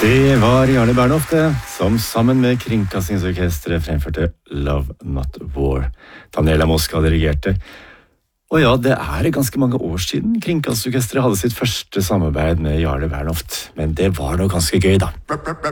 Det var Jarle Bernhoft, som sammen med Kringkastingsorkestret fremførte Love Not War. Daniela Mosca dirigerte. Og ja, det ganske mange år siden Kringkastingsorkestret hadde sitt første samarbeid med Jarle Bernhoft. Men det var nå ganske gøy, da.